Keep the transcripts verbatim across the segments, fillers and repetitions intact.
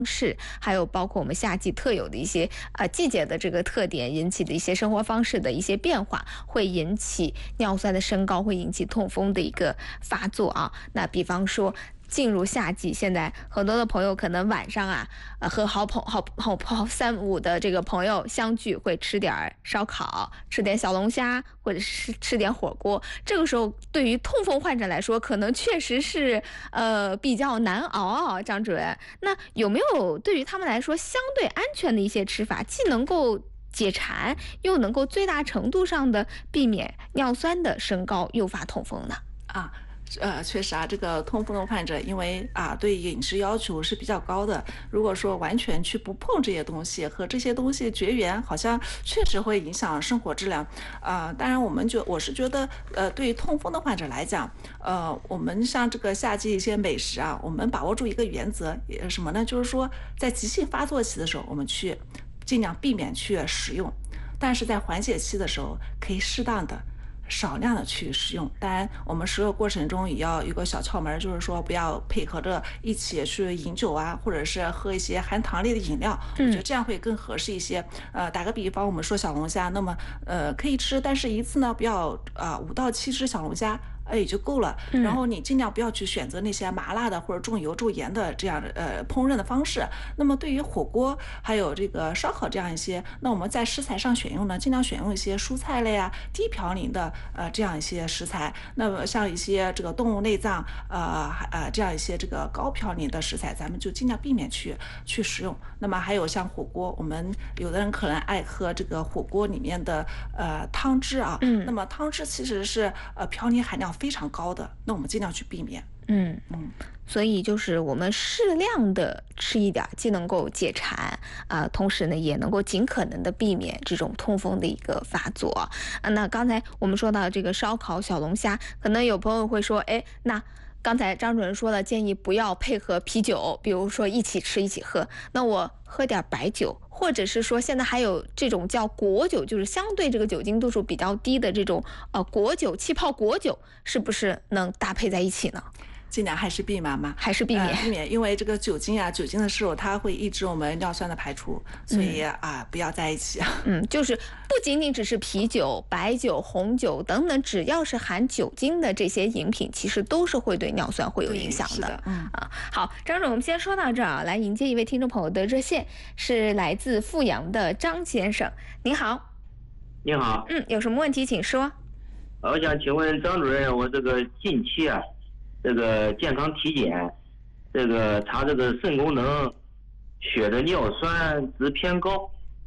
式，还有包括我们夏季特有的一些呃季节的这个特点引起的一些生活方式的一些变化，会引起尿酸的升高，会引起痛风的一个发作啊。那比方说进入夏季，现在很多的朋友可能晚上啊，呃，和好朋好好好三五的这个朋友相聚，会吃点烧烤，吃点小龙虾，或者是吃点火锅。这个时候，对于痛风患者来说，可能确实是呃比较难熬啊。张主任，那有没有对于他们来说相对安全的一些吃法，既能够解馋，又能够最大程度上的避免尿酸的升高，诱发痛风呢？ 啊。呃，确实啊，这个痛风的患者，因为啊对饮食要求是比较高的，如果说完全去不碰这些东西，和这些东西绝缘，好像确实会影响生活质量。啊、呃，当然，我们就我是觉得，呃，对于痛风的患者来讲，呃，我们像这个夏季一些美食啊，我们把握住一个原则，也什么呢？就是说，在急性发作期的时候，我们去尽量避免去食用，但是在缓解期的时候，可以适当的。少量的去食用，当然我们食用过程中也要有个小窍门，就是说不要配合着一起去饮酒啊，或者是喝一些含糖类的饮料，嗯、我觉得这样会更合适一些。呃，打个比方，我们说小龙虾，那么呃可以吃，但是一次呢不要啊五、呃、到七只小龙虾。哎，也就够了。然后你尽量不要去选择那些麻辣的或者重油重盐的这样的呃烹饪的方式。那么对于火锅还有这个烧烤这样一些，那我们在食材上选用呢，尽量选用一些蔬菜类啊、低嘌呤的呃这样一些食材。那么像一些这个动物内脏呃呃这样一些这个高嘌呤的食材，咱们就尽量避免去去食用。那么还有像火锅，我们有的人可能爱喝这个火锅里面的呃汤汁啊，嗯，那么汤汁其实是呃嘌呤含量非常高的，那我们尽量去避免。 嗯嗯，所以就是我们适量的吃一点，既能够解馋啊、呃，同时呢也能够尽可能的避免这种痛风的一个发作啊。那刚才我们说到这个烧烤小龙虾，可能有朋友会说，哎，那刚才张主任说了，建议不要配合啤酒，比如说一起吃一起喝，那我喝点白酒，或者是说现在还有这种叫果酒，就是相对这个酒精度数比较低的这种呃果酒，气泡果酒，是不是能搭配在一起呢？ 尽量还是避免嘛， 还是避免、 呃、避免，因为这个酒精啊，酒精的摄入它会抑制我们尿酸的排出，所以、嗯、啊，不要在一起。 嗯，就是不仅仅只是啤酒、白酒、红酒等等，只要是含酒精的这些饮品，其实都是会对尿酸会有影响的。 的嗯啊，好，张总，我们先说到这儿啊，来迎接一位听众朋友的热线，是来自阜阳的张先生，您好。 您好。 嗯，有什么问题请说。 我想请问张主任，我这个近期啊。这个健康体检，这个查这个肾功能，血的尿酸值偏高。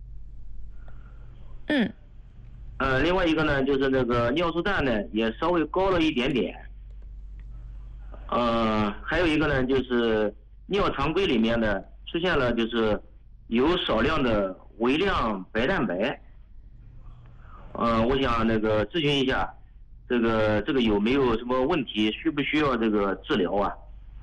嗯。 呃，另外一个呢，就是那个尿素氮呢也稍微高了一点点。呃，还有一个呢，就是尿常规里面呢出现了就是有少量的微量白蛋白。呃，我想那个咨询一下。这个这个有没有什么问题？需不需要这个治疗啊？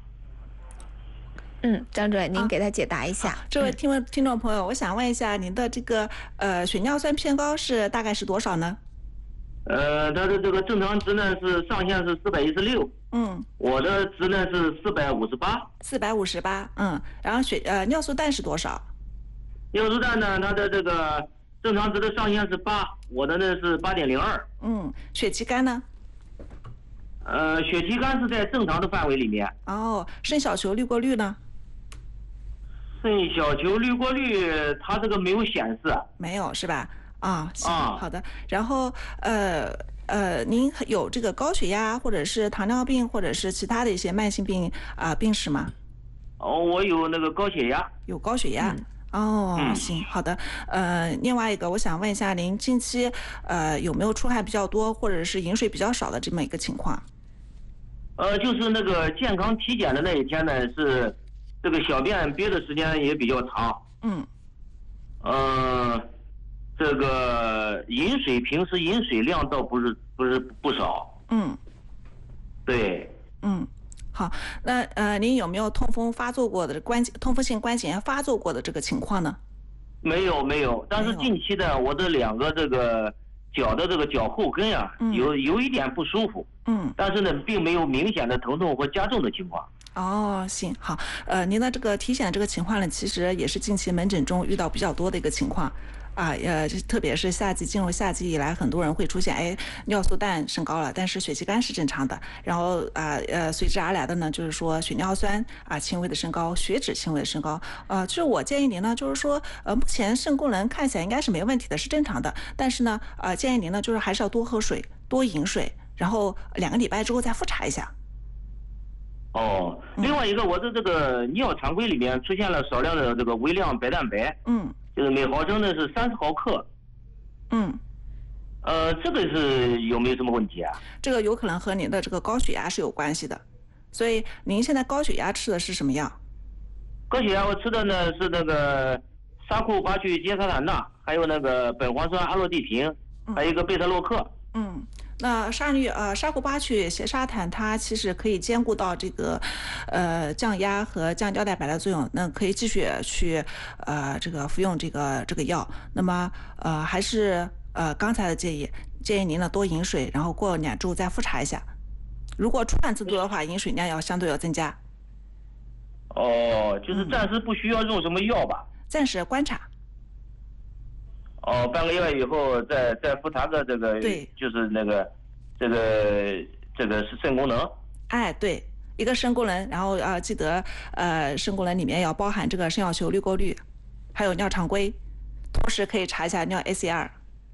嗯，张主任，您给他解答一下。啊、 这位听众听众朋友，我想问一下，您的这个呃血尿酸偏高是大概是多少呢？ 呃，他的这个正常值呢是上限是四百一十六， 嗯， 我的值呢是四百五十八， 四百五十八，嗯，然后血呃尿素氮是多少？ 尿素氮呢，它的这个正常值的上限是八，我的呢是八点零二。 嗯，血旗杆呢？ 呃，血旗杆是在正常的范围里面。 哦，肾小球滤过率呢？ 肾小球滤过率它这个没有显示。 没有是吧？啊，行， 啊， 好的。然后呃呃，您有这个高血压或者是糖尿病或者是其他的一些慢性病啊、呃、病史吗？ 哦，我有那个高血压。 有高血压。嗯哦， 嗯、 行，好的。呃，另外一个，我想问一下，您近期呃有没有出汗比较多，或者是饮水比较少的这么一个情况？ 呃，就是那个健康体检的那一天呢，是这个小便憋的时间也比较长。 嗯。 呃，这个饮水平时饮水量倒不是不是不少。 嗯。 对。 嗯。好，那呃，您有没有痛风发作过的关节痛风性关节炎发作过的这个情况呢？ 没有没有，但是近期的我的两个这个脚的这个脚后跟啊，嗯、有有一点不舒服， 嗯， 但是呢，并没有明显的疼痛或加重的情况。 哦，行，好，呃，您的这个体检的这个情况呢，其实也是近期门诊中遇到比较多的一个情况。啊，呃，特别是夏季进入夏季以来，很多人会出现，哎，尿素氮升高了，但是血气干是正常的。然后啊，呃，随之而来的呢，就是说血尿酸啊轻微的升高，血脂轻微的升高。呃，就是我建议您呢，就是说，呃，目前肾功能看起来应该是没问题的，是正常的。但是呢，呃，建议您呢，就是还是要多喝水，多饮水，然后两个礼拜之后再复查一下。 哦，另外一个，我的这个尿常规里面出现了少量的这个微量白蛋白， 嗯， 就是每毫升呢是三十毫克， 嗯， 呃，这个是有没有什么问题啊？ 这个有可能和您的这个高血压是有关系的，所以您现在高血压吃的是什么药？ 高血压我吃的呢是那个沙库巴曲杰沙坦钠，还有那个苯磺酸阿洛地平，还有一个贝特洛克。 嗯。那沙律呃沙库巴曲硒沙坦它其实可以兼顾到这个呃降压和降胶代白的作用，那可以继续去呃这个服用这个这个药。那么呃还是呃刚才的建议，建议您呢多饮水，然后过两周再复查一下。如果出汗增多的话，饮水量要相对要增加。 哦，就是暂时不需要用什么药吧？ 嗯、暂时观察。 哦，半个月以后再再复查个这个， 对， 就是那个，这个这个是肾功能。 哎，对，一个肾功能，然后呃记得呃肾功能里面要包含这个肾药球滤过率，还有尿常规，同时可以查一下尿 A C R。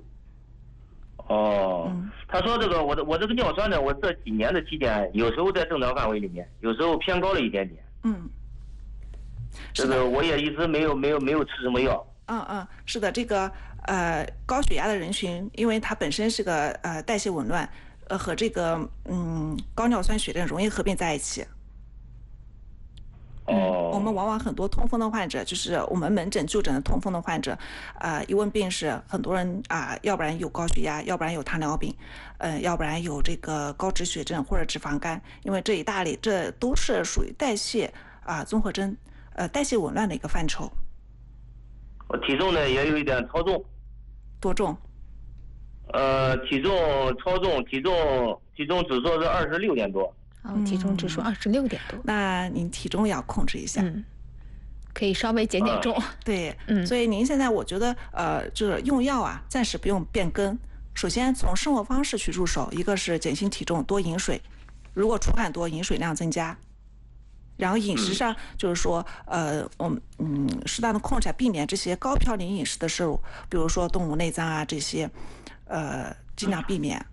哦， 嗯、 他说这个我的我这个尿酸呢，我这几年的体检有时候在正常范围里面，有时候偏高了一点点。 嗯， 这个我也一直没有没有没有吃什么药。 嗯嗯，是的，这个呃高血压的人群，因为它本身是个呃代谢紊乱，呃和这个嗯高尿酸血症容易合并在一起。 哦、嗯， 我们往往很多痛风的患者，就是我们门诊就诊的痛风的患者，呃一问病史，很多人啊、呃，要不然有高血压，要不然有糖尿病，呃要不然有这个高脂血症或者脂肪肝，因为这一大类这都是属于代谢啊、呃、综合征，呃代谢紊乱的一个范畴。 我体重呢也有一点超重， 多重？ 呃，体重超重，体重体重指数是二十六点多。 哦，体重指数二十六点多。 那您体重要控制一下， 嗯，可以稍微减减重。 啊、对， 嗯， 所以您现在我觉得呃，就是用药啊，暂时不用变更。首先从生活方式去入手，一个是减轻体重，多饮水，如果出汗多，饮水量增加。然后饮食上就是说，呃，我们嗯适当的控制，避免这些高嘌呤饮食的摄入，比如说动物内脏啊这些，呃，尽量避免。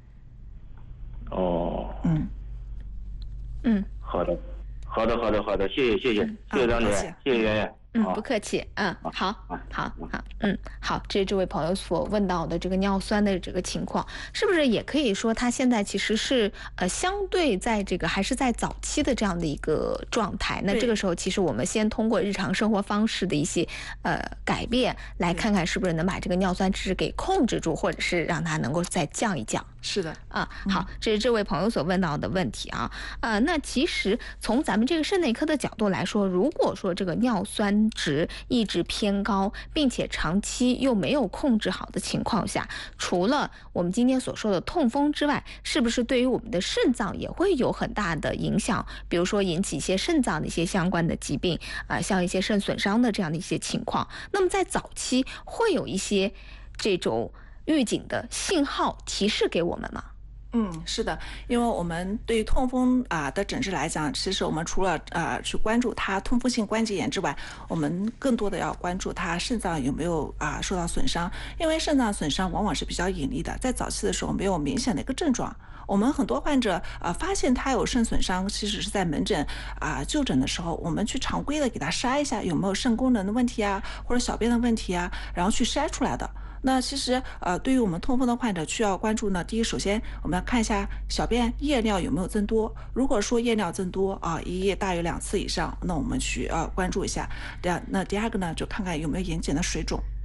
哦， 嗯， 嗯， 好的，好的，好的，好的，谢谢，谢谢， 嗯、 谢谢张主任，谢谢圆圆。 嗯，不客气。嗯，好，好，好，嗯，好，这是这位朋友所问到的这个尿酸的这个情况，是不是也可以说他现在其实是呃相对在这个还是在早期的这样的一个状态？那这个时候其实我们先通过日常生活方式的一些呃改变，来看看是不是能把这个尿酸值给控制住，或者是让它能够再降一降。 是的， 啊，好，这是这位朋友所问到的问题啊。呃，那其实从咱们这个肾内科的角度来说，如果说这个尿酸值一直偏高，并且长期又没有控制好的情况下，除了我们今天所说的痛风之外，是不是对于我们的肾脏也会有很大的影响？比如说引起一些肾脏的一些相关的疾病啊、呃，像一些肾损伤的这样的一些情况。那么在早期会有一些这种预警的信号提示给我们吗？ 嗯，是的，因为我们对于痛风啊、呃、的诊治来讲，其实我们除了啊、呃、去关注它痛风性关节炎之外，我们更多的要关注它肾脏有没有啊、呃、受到损伤，因为肾脏损伤往往是比较隐匿的，在早期的时候没有明显的一个症状。我们很多患者啊、呃、发现他有肾损伤，其实是在门诊啊、呃、就诊的时候，我们去常规的给他筛一下有没有肾功能的问题啊，或者小便的问题啊，然后去筛出来的。那其实呃，对于我们痛风的患者需要关注呢，第一，首先我们要看一下小便夜尿有没有增多。如果说夜尿增多啊，一夜大于两次以上，那我们需要关注一下。第二，那第二个呢，就看看有没有眼睑的水肿。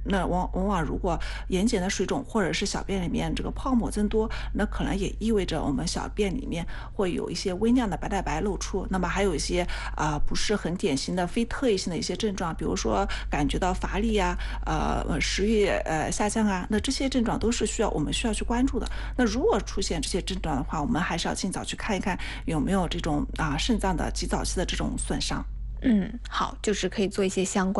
那往往往如果眼睑的水肿或者是小便里面这个泡沫增多，那可能也意味着我们小便里面会有一些微量的白蛋白露出。那么还有一些啊、呃、不是很典型的非特异性的一些症状，比如说感觉到乏力啊，呃食欲呃下降啊，那这些症状都是需要我们需要去关注的。那如果出现这些症状的话，我们还是要尽早去看一看有没有这种啊肾脏的及早期的这种损伤。 嗯，好，就是可以做一些相关。